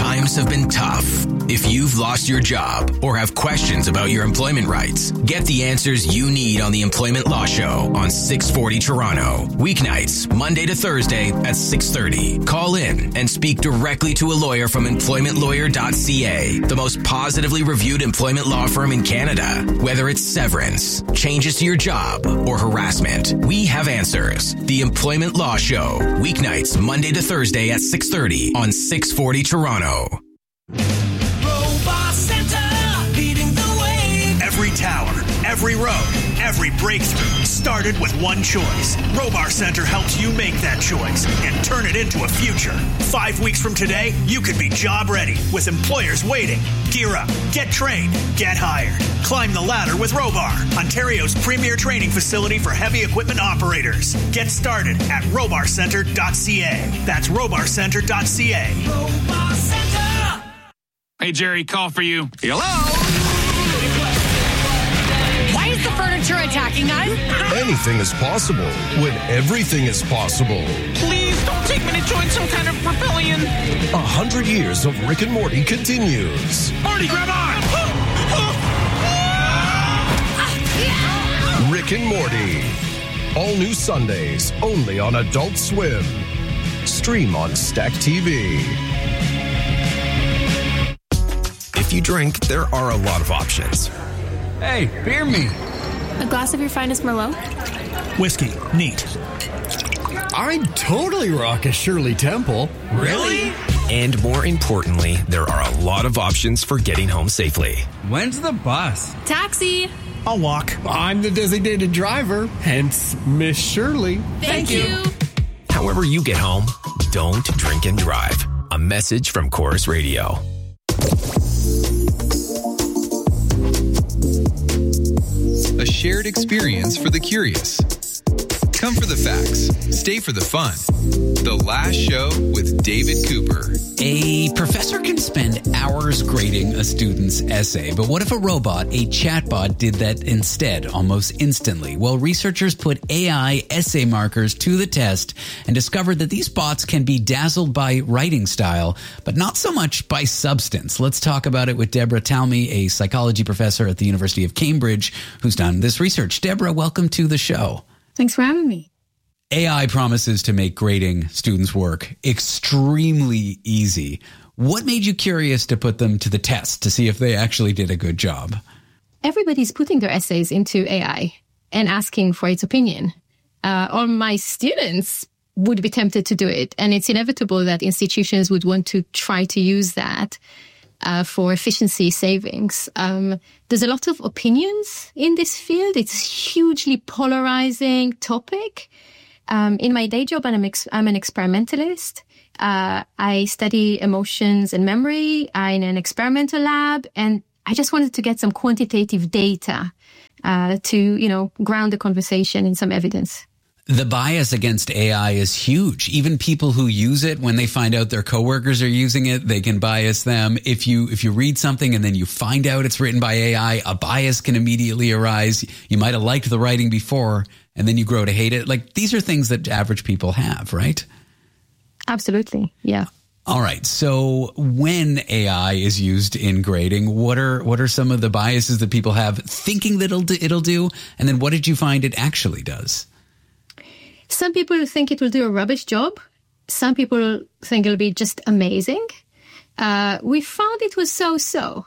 Times have been tough. If you've lost your job or have questions about your employment rights, get the answers you need on the Employment Law Show on 640 Toronto. Weeknights, Monday to Thursday at 6:30. Call in and speak directly to a lawyer from employmentlawyer.ca, the most positively reviewed employment law firm in Canada. Whether it's severance, changes to your job, or harassment, we have answers. The Employment Law Show. Weeknights, Monday to Thursday at 6:30 on 640 Toronto. Robot Center, leading the way. Every tower, every road, every breakthrough started with one choice. Robar Center helps you make that choice and turn it into a future. 5 weeks from today, you could be job ready with employers waiting. Gear up, get trained, get hired. Climb the ladder with Robar, Ontario's premier training facility for heavy equipment operators. Get started at robarcenter.ca. That's robarcenter.ca. Robot Center. Hey, Jerry, call for you. Hello? Why is the furniture attacking us? Anything is possible when everything is possible. Please don't take me to join some kind of rebellion. 100 years of Rick and Morty continues. Morty, grab on! Rick and Morty. All new Sundays, only on Adult Swim. Stream on Stack TV. If you drink, there are a lot of options. Hey, beer me. A glass of your finest Merlot? Whiskey, neat. I'd totally rock a Shirley Temple. Really? And more importantly, there are a lot of options for getting home safely. When's the bus? Taxi! I'll walk. I'm the designated driver, hence Miss Shirley. Thank you. However you get home, don't drink and drive. A message from Chorus Radio. A shared experience for the curious. Come for the facts. Stay for the fun. The Last Show with David Cooper. A professor can spend hours grading a student's essay, but what if a robot, a chatbot, did that instead, almost instantly? Well, researchers put AI essay markers to the test and discovered that these bots can be dazzled by writing style, but not so much by substance. Let's talk about it with Deborah Talmy, a psychology professor at the University of Cambridge, who's done this research. Deborah, welcome to the show. Thanks for having me. AI promises to make grading students' work extremely easy. What made you curious to put them to the test to see if they actually did a good job? Everybody's putting their essays into AI and asking for its opinion. All my students would be tempted to do it. And it's inevitable that institutions would want to try to use that for efficiency savings. There's a lot of opinions in this field. It's a hugely polarizing topic. In my day job, I'm an experimentalist. I study emotions and memory. I'm in an experimental lab, and I just wanted to get some quantitative data to, ground the conversation in some evidence. The bias against AI is huge. Even people who use it, when they find out their coworkers are using it, they can bias them. If you read something and then you find out it's written by AI, a bias can immediately arise. You might have liked the writing before, and then you grow to hate it. Like, these are things that average people have, right? Absolutely, yeah. All right. So when AI is used in grading, what are some of the biases that people have thinking that it'll do? And then what did you find it actually does? Some people think it will do a rubbish job. Some people think it'll be just amazing. We found it was so-so.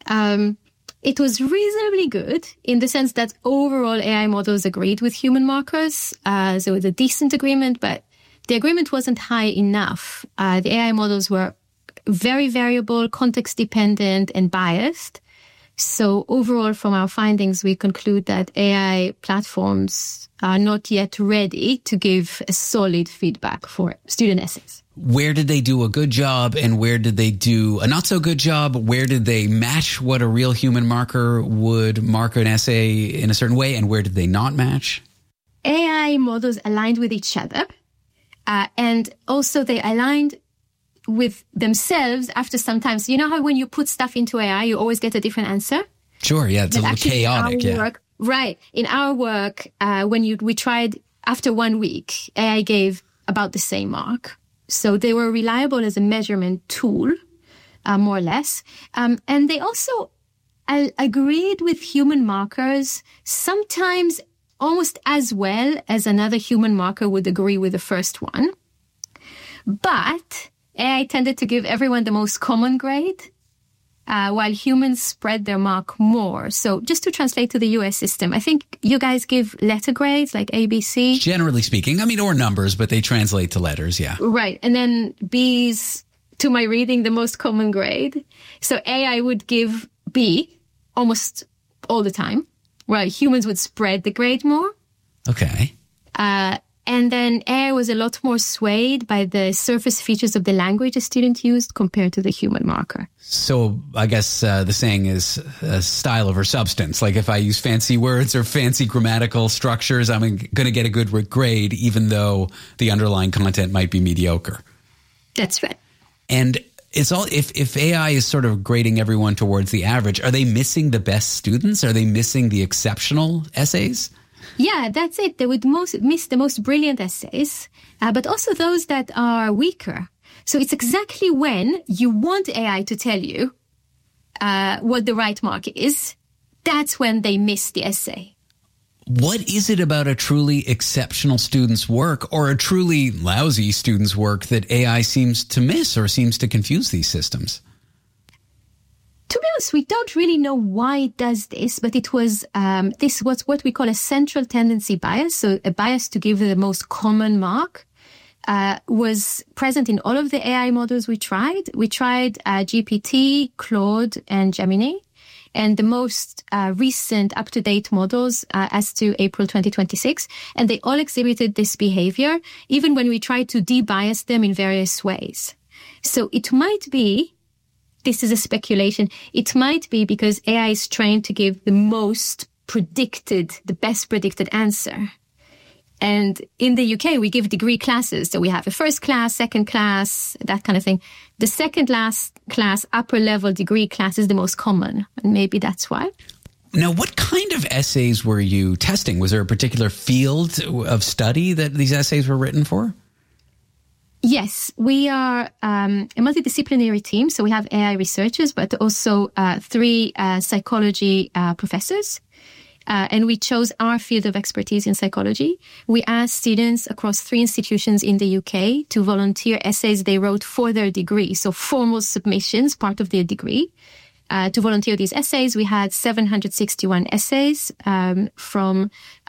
It was reasonably good in the sense that overall AI models agreed with human markers. There was a decent agreement, but the agreement wasn't high enough. The AI models were very variable, context-dependent, and biased. So overall, from our findings, we conclude that AI platforms are not yet ready to give a solid feedback for student essays. Where did they do a good job and where did they do a not so good job? Where did they match what a real human marker would mark an essay in a certain way, and where did they not match? AI models aligned with each other, and also they aligned with themselves after some time. So you know how when you put stuff into AI, you always get a different answer? Sure, yeah, it's a little chaotic, yeah. Right. In our work, we tried after 1 week, AI gave about the same mark. So they were reliable as a measurement tool, more or less. And they also agreed with human markers, sometimes almost as well as another human marker would agree with the first one. But AI tended to give everyone the most common grade, while humans spread their mark more. So just to translate to the US system, I think you guys give letter grades like A, B, C. Generally speaking, I mean, or numbers, but they translate to letters, yeah. Right. And then B's, to my reading, the most common grade. So AI would give B almost all the time, while humans would spread the grade more. Okay. And then AI was a lot more swayed by the surface features of the language a student used compared to the human marker. So I guess the saying is style over substance. Like if I use fancy words or fancy grammatical structures, I'm going to get a good grade, even though the underlying content might be mediocre. That's right. And it's all if AI is sort of grading everyone towards the average, are they missing the best students? Are they missing the exceptional essays? Yeah, that's it. They would miss the most brilliant essays, but also those that are weaker. So it's exactly when you want AI to tell you what the right mark is, that's when they miss the essay. What is it about a truly exceptional student's work or a truly lousy student's work that AI seems to miss or seems to confuse these systems? To be honest, we don't really know why it does this, but it was this was what we call a central tendency bias. So a bias to give the most common mark was present in all of the AI models we tried. We tried GPT, Claude, and Gemini. And the most recent up-to-date models as to April 2026. And they all exhibited this behavior, even when we tried to de-bias them in various ways. So it might be, this is a speculation, it might be because AI is trained to give the best predicted answer. And in the UK, we give degree classes. So we have a first class, second class, that kind of thing. The second class, upper level degree class is the most common. And maybe that's why. Now, what kind of essays were you testing? Was there a particular field of study that these essays were written for? Yes, we are a multidisciplinary team. So we have AI researchers, but also 3 psychology professors. And we chose our field of expertise in psychology. We asked students across 3 institutions in the UK to volunteer essays they wrote for their degree. So formal submissions, part of their degree. To volunteer these essays, we had 761 essays from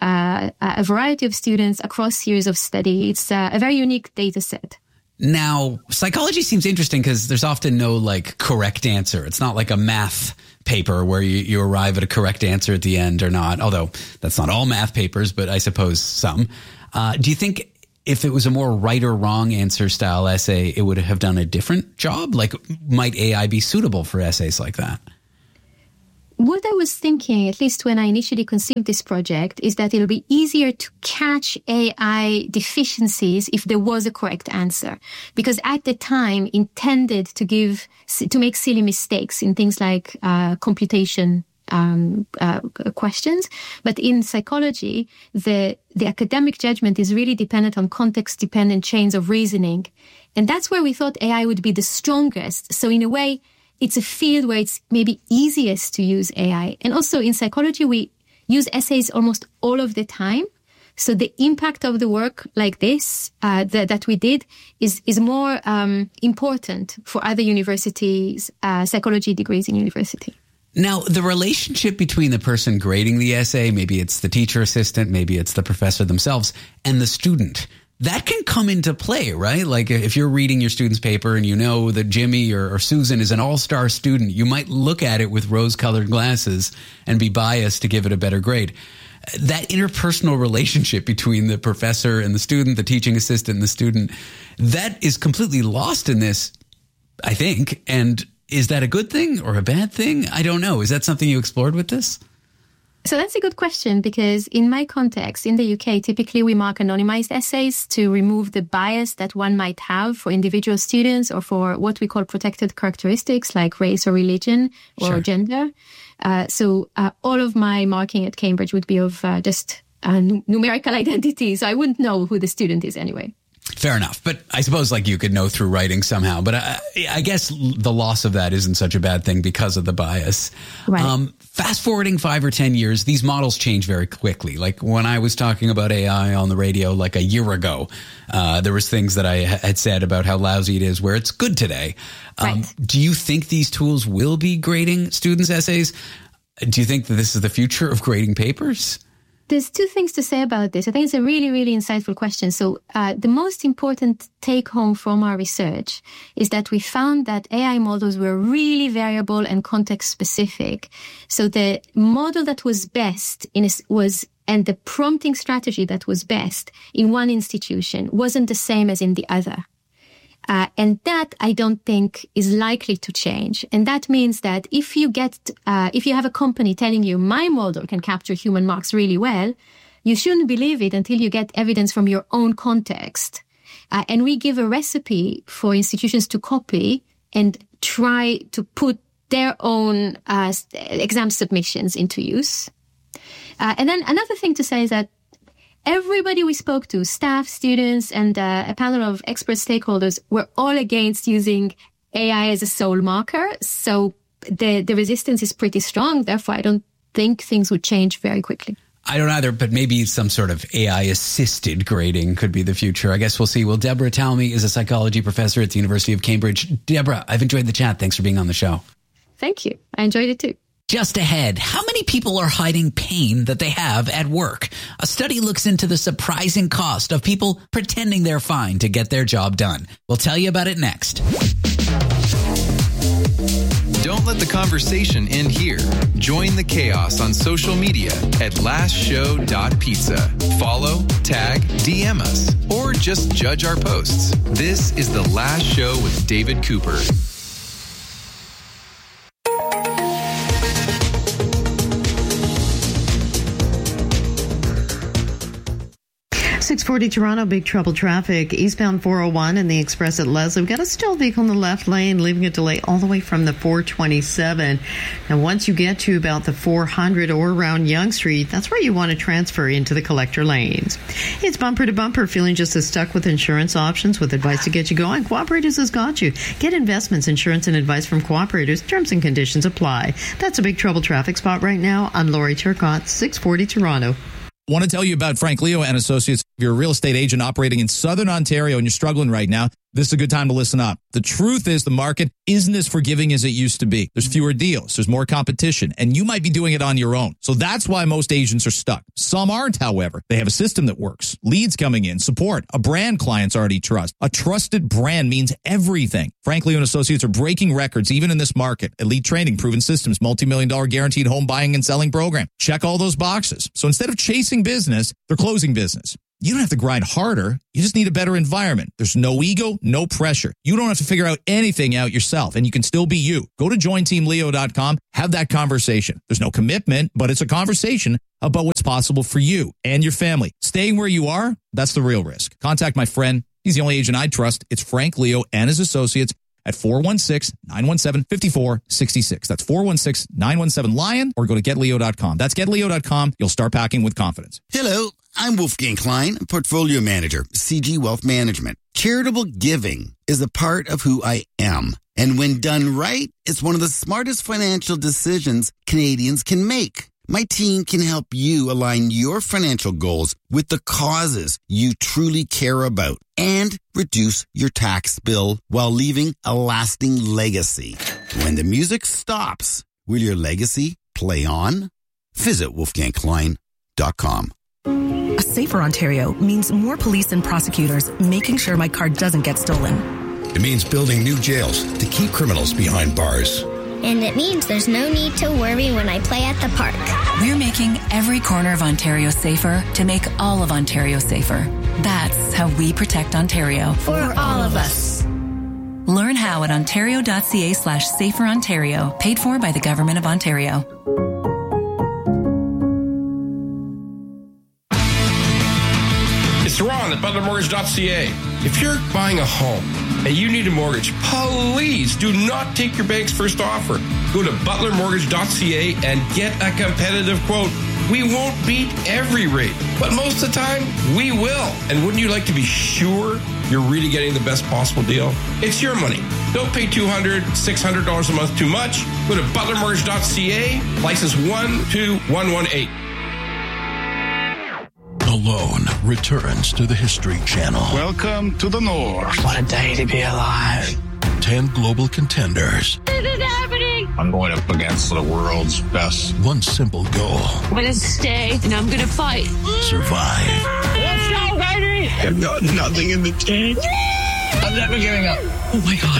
a variety of students across years of study. It's a very unique data set. Now, psychology seems interesting because there's often no correct answer. It's not like a math paper where you arrive at a correct answer at the end or not, although that's not all math papers, but I suppose some. Do you think if it was a more right or wrong answer style essay, it would have done a different job? Might AI be suitable for essays like that? What I was thinking, at least when I initially conceived this project, is that it'll be easier to catch AI deficiencies if there was a correct answer. Because at the time, intended to make silly mistakes in things like computation questions. But in psychology, the academic judgment is really dependent on context-dependent chains of reasoning. And that's where we thought AI would be the strongest. So in a way, it's a field where it's maybe easiest to use AI. And also in psychology, we use essays almost all of the time. So the impact of the work like this that we did is more important for other universities, psychology degrees in university. Now, the relationship between the person grading the essay, maybe it's the teacher assistant, maybe it's the professor themselves, and the student, that can come into play, right? Like if you're reading your student's paper and you know that Jimmy or Susan is an all-star student, you might look at it with rose-colored glasses and be biased to give it a better grade. That interpersonal relationship between the professor and the student, the teaching assistant and the student, that is completely lost in this, I think. And is that a good thing or a bad thing? I don't know. Is that something you explored with this? So that's a good question, because in my context, in the UK, typically we mark anonymized essays to remove the bias that one might have for individual students or for what we call protected characteristics like race or religion or gender. So all of my marking at Cambridge would be of just numerical identity. So I wouldn't know who the student is anyway. fair enough. But I suppose like you could know through writing somehow. But I guess the loss of that isn't such a bad thing because of the bias. Right. Fast forwarding 5 or 10 years, these models change very quickly. Like when I was talking about AI on the radio like a year ago, there was things that I had said about how lousy it is where it's good today. Right. Do you think these tools will be grading students' essays? Do you think that this is the future of grading papers? There's two things to say about this. I think it's a really, really insightful question. So the most important take home from our research is that we found that AI models were really variable and context specific. So the model that was best and the prompting strategy that was best in one institution wasn't the same as in the other. And that I don't think is likely to change. And that means that if you have a company telling you my model can capture human marks really well, you shouldn't believe it until you get evidence from your own context. And we give a recipe for institutions to copy and try to put their own exam submissions into use. And then another thing to say is that everybody we spoke to, staff, students, and a panel of expert stakeholders, were all against using AI as a sole marker. So the resistance is pretty strong. Therefore, I don't think things would change very quickly. I don't either, but maybe some sort of AI-assisted grading could be the future. I guess we'll see. Well, Deborah Talmy is a psychology professor at the University of Cambridge. Deborah, I've enjoyed the chat. Thanks for being on the show. Thank you. I enjoyed it too. Just ahead, how many people are hiding pain that they have at work? A study looks into the surprising cost of people pretending they're fine to get their job done. We'll tell you about it next. Don't let the conversation end here. Join the chaos on social media at lastshow.pizza. Follow, tag, DM us, or just judge our posts. This is The Last Show with David Cooper. 640 Toronto, big trouble traffic. Eastbound 401 and the Express at Leslie. We've got a still vehicle in the left lane, leaving a delay all the way from the 427. And once you get to about the 400 or around Yonge Street, that's where you want to transfer into the collector lanes. It's bumper to bumper. Feeling just as stuck with insurance options with advice to get you going? Cooperators has got you. Get investments, insurance, and advice from Cooperators. Terms and conditions apply. That's a big trouble traffic spot right now. I'm Lori Turcott, 640 Toronto. I want to tell you about Frank Leo and Associates. If you're a real estate agent operating in Southern Ontario and you're struggling right now, this is a good time to listen up. The truth is the market isn't as forgiving as it used to be. There's fewer deals. There's more competition, and you might be doing it on your own. So that's why most agents are stuck. Some aren't, however. They have a system that works. Leads coming in, support, a brand clients already trust. A trusted brand means everything. Frank Leo and Associates are breaking records even in this market. Elite training, proven systems, multi-million-dollar guaranteed home buying and selling program. Check all those boxes. So instead of chasing business, they're closing business. You don't have to grind harder. You just need a better environment. There's no ego, no pressure. You don't have to figure out anything out yourself, and you can still be you. Go to jointeamleo.com. Have that conversation. There's no commitment, but it's a conversation about what's possible for you and your family. Staying where you are, that's the real risk. Contact my friend. He's the only agent I trust. It's Frank Leo and his associates at 416-917-5466. That's 416-917-LION, or go to getleo.com. That's getleo.com. You'll start packing with confidence. Hello, I'm Wolfgang Klein, Portfolio Manager, CG Wealth Management. Charitable giving is a part of who I am. And when done right, it's one of the smartest financial decisions Canadians can make. My team can help you align your financial goals with the causes you truly care about and reduce your tax bill while leaving a lasting legacy. When the music stops, will your legacy play on? Visit wolfgangklein.com. A safer Ontario means more police and prosecutors making sure my car doesn't get stolen. It means building new jails to keep criminals behind bars. And it means there's no need to worry when I play at the park. We're making every corner of Ontario safer to make all of Ontario safer. That's how we protect Ontario. For all of us. Learn how at ontario.ca/saferontario, paid for by the Government of Ontario. It's Ron at butlermortgage.ca. If you're buying a home and you need a mortgage, please do not take your bank's first offer. Go to butlermortgage.ca and get a competitive quote. We won't beat every rate, but most of the time, we will. And wouldn't you like to be sure you're really getting the best possible deal. It's your money. Don't pay $200, $600 a month too much. Go to butlermortgage.ca, license 12118. Alone returns to the History Channel. Welcome to the North. What a day to be alive. 10 global contenders. This is happening. I'm going up against the world's best. One simple goal. I'm going to stay and I'm going to fight. Survive. Let's go, baby. I've got nothing in the tank. I'm never giving up. Oh my God.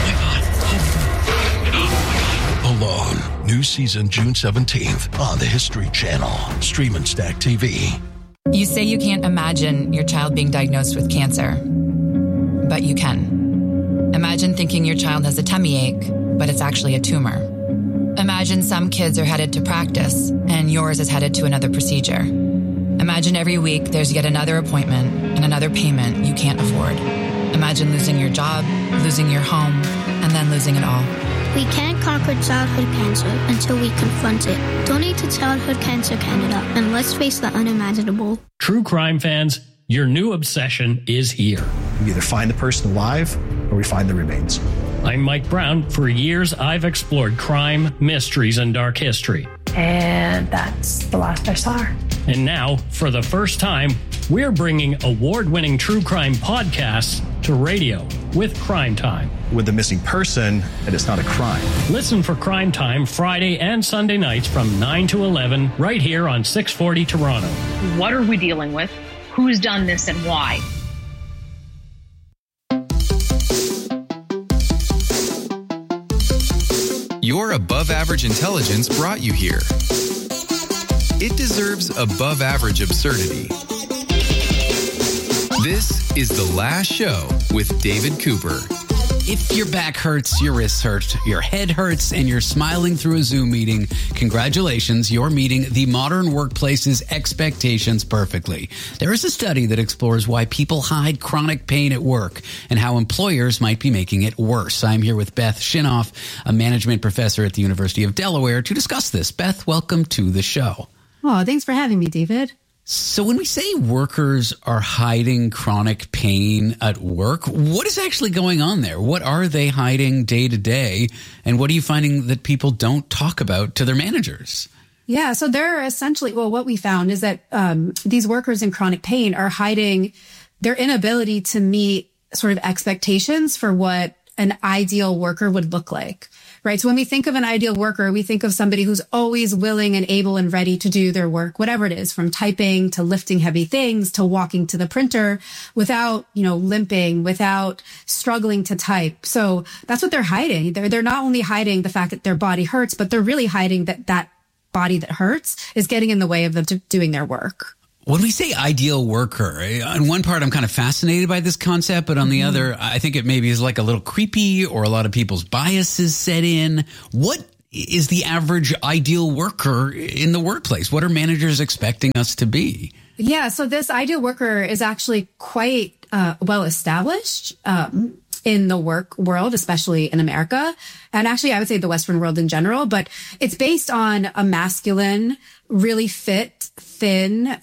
Oh my God. Alone. New season June 17th on the History Channel. Stream and Stack TV. You say you can't imagine your child being diagnosed with cancer, but you can. Imagine thinking your child has a tummy ache, but it's actually a tumor. Imagine some kids are headed to practice, and yours is headed to another procedure. Imagine every week there's yet another appointment and another payment you can't afford. Imagine losing your job, losing your home, and then losing it all. We can't conquer childhood cancer until we confront it. Donate to Childhood Cancer Canada, and let's face the unimaginable. True crime fans, your new obsession is here. We either find the person alive or we find the remains. I'm Mike Brown. For years, I've explored crime, mysteries, and dark history. And that's the last I saw her. And now, for the first time, we're bringing award-winning true crime podcasts to radio with Crime Time. With the missing person, and it's not a crime. Listen for Crime Time Friday and Sunday nights from 9 to 11 right here on 640 Toronto. What are we dealing with? Who's done this and why? Your above average intelligence brought you here. It deserves above average absurdity. This is The Last Show with David Cooper. If your back hurts, your wrists hurt, your head hurts, and you're smiling through a Zoom meeting, congratulations, you're meeting the modern workplace's expectations perfectly. There is a study that explores why people hide chronic pain at work and how employers might be making it worse. I'm here with Beth Shinoff, a management professor at the University of Delaware, to discuss this. Beth, welcome to the show. Oh, thanks for having me, David. So when we say workers are hiding chronic pain at work, what is actually going on there? What are they hiding day to day? And what are you finding that people don't talk about to their managers? Yeah, so they're essentially, well, what we found is that these workers in chronic pain are hiding their inability to meet sort of expectations for what an ideal worker would look like. Right. So when we think of an ideal worker, we think of somebody who's always willing and able and ready to do their work, whatever it is, from typing to lifting heavy things to walking to the printer without, limping, without struggling to type. So that's what they're hiding. They're not only hiding the fact that their body hurts, but they're really hiding that body that hurts is getting in the way of them doing their work. When we say ideal worker, on one part, I'm kind of fascinated by this concept, but on the other, I think it maybe is like a little creepy or a lot of people's biases set in. What is the average ideal worker in the workplace? What are managers expecting us to be? Yeah, so this ideal worker is actually quite well established in the work world, especially in America. And actually, I would say the Western world in general, but it's based on a masculine, really fit, thin,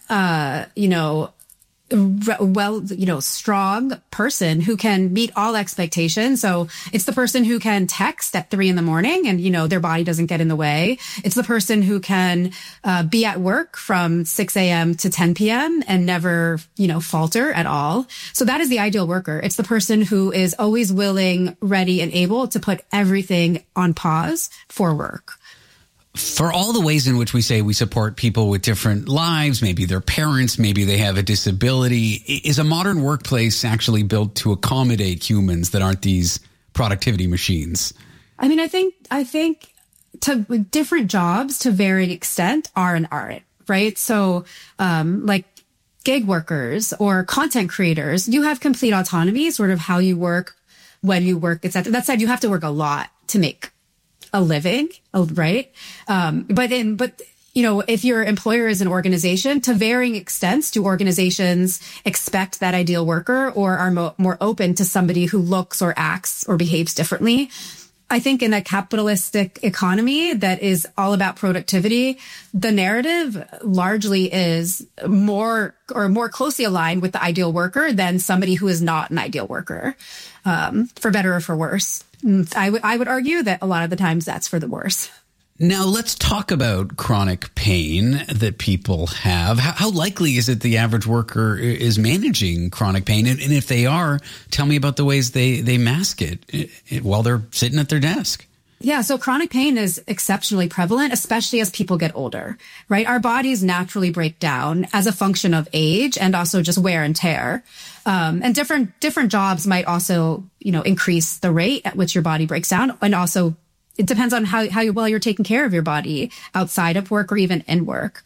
strong person who can meet all expectations. So it's the person who can text at 3 a.m. and, their body doesn't get in the way. It's the person who can be at work from 6 a.m. to 10 p.m. and never, falter at all. So that is the ideal worker. It's the person who is always willing, ready, and able to put everything on pause for work. For all the ways in which we say we support people with different lives, maybe they're parents, maybe they have a disability, is a modern workplace actually built to accommodate humans that aren't these productivity machines? I mean, I think to different jobs to varying extent are and aren't, right? So, like gig workers or content creators, you have complete autonomy, sort of how you work, when you work, etc. That said, you have to work a lot to make a living, right? But if your employer is an organization, to varying extents, do organizations expect that ideal worker or are more open to somebody who looks or acts or behaves differently? I think in a capitalistic economy that is all about productivity, the narrative largely is more closely aligned with the ideal worker than somebody who is not an ideal worker, for better or for worse. I would argue that a lot of the times that's for the worse. Now, let's talk about chronic pain that people have. How likely is it the average worker is managing chronic pain? And if they are, tell me about the ways they mask it while they're sitting at their desk. Yeah, so chronic pain is exceptionally prevalent, especially as people get older, right? Our bodies naturally break down as a function of age and also just wear and tear. And different jobs might also, increase the rate at which your body breaks down, and also it depends on how well you're taking care of your body outside of work or even in work.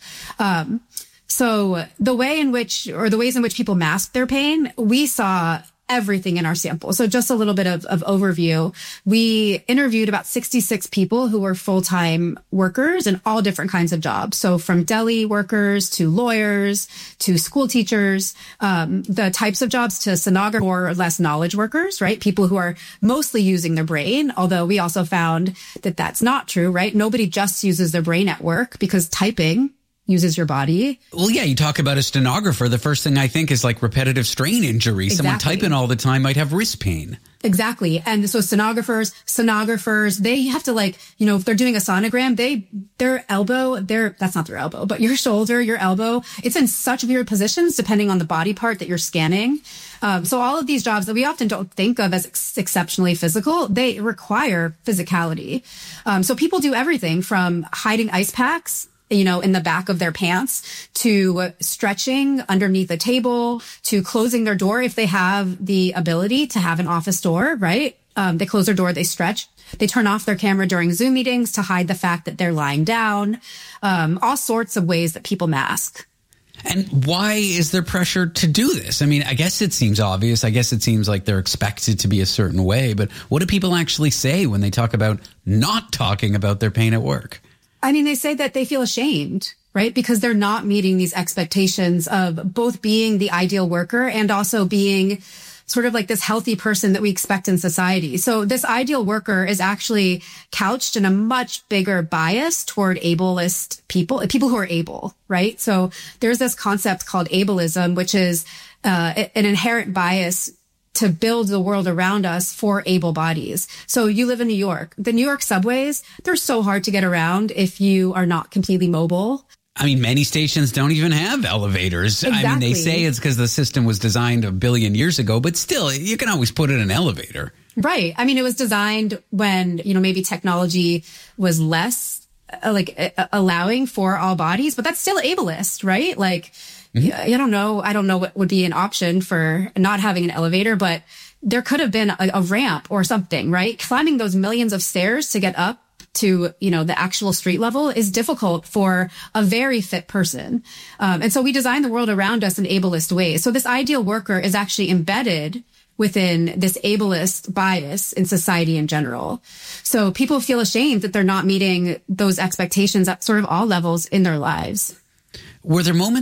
So the ways in which people mask their pain, we saw everything in our sample. So just a little bit of overview. We interviewed about 66 people who were full-time workers in all different kinds of jobs. So from deli workers to lawyers to school teachers, the types of jobs to stenographers, more or less knowledge workers, right? People who are mostly using their brain, although we also found that that's not true, right? Nobody just uses their brain at work because typing uses your body. Well, yeah, you talk about a stenographer. The first thing I think is like repetitive strain injury. Exactly. Someone typing all the time might have wrist pain. Exactly. And so stenographers, they have to if they're doing a sonogram, their elbow, that's not their elbow, but your shoulder, your elbow, it's in such weird positions depending on the body part that you're scanning. So all of these jobs that we often don't think of as exceptionally physical, they require physicality. So people do everything from hiding ice packs, in the back of their pants, to stretching underneath a table, to closing their door if they have the ability to have an office door, right? They close their door, they stretch. They turn off their camera during Zoom meetings to hide the fact that they're lying down. All sorts of ways that people mask. And why is there pressure to do this? I mean, I guess it seems obvious. I guess it seems like they're expected to be a certain way. But what do people actually say when they talk about not talking about their pain at work? I mean, they say that they feel ashamed, right? Because they're not meeting these expectations of both being the ideal worker and also being sort of like this healthy person that we expect in society. So this ideal worker is actually couched in a much bigger bias toward ableist people who are able, right? So there's this concept called ableism, which is an inherent bias to build the world around us for able bodies. So you live in New York. The New York subways, they're so hard to get around if you are not completely mobile. I mean, many stations don't even have elevators. Exactly. I mean, they say it's because the system was designed 1 billion years ago, but still, you can always put in an elevator. Right. I mean, it was designed when, maybe technology was less allowing for all bodies, but that's still ableist, right? I don't know what would be an option for not having an elevator, but there could have been a ramp or something, right? Climbing those millions of stairs to get up to, the actual street level is difficult for a very fit person. And so we design the world around us in ableist ways. So this ideal worker is actually embedded within this ableist bias in society in general. So people feel ashamed that they're not meeting those expectations at sort of all levels in their lives. Were there moments